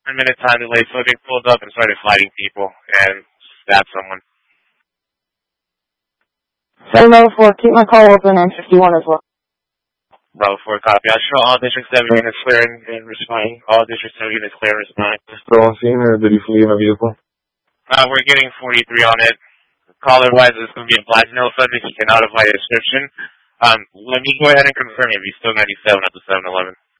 1 minute time delay, so they pulled up and started fighting people and stabbed someone. 704, keep my call open and 51 as well. Bravo 4, copy. I show all District 7 units clear and responding. All District 7 units clear and responding. Still on scene, or did he flee in a vehicle? We're getting 43 on it. Caller-wise, it's going to be a Blackmail subject. He cannot apply a description. Let me go ahead and confirm if he's still 97 at the 7-Eleven.